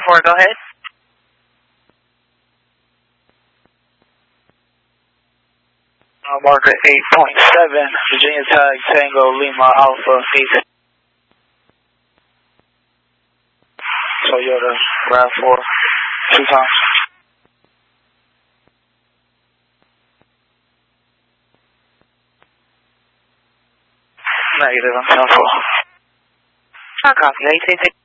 4, go ahead. Marker 8.7, Virginia Tag, Tango, Lima, Alpha, East. Toyota, RAV4, 2 times. Negative, I'm 10-4. I copy, ATT.